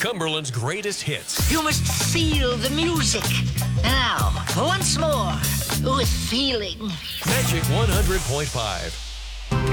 Cumberland's greatest hits. You must feel the music. Now, once more, with feeling. Magic 100.5.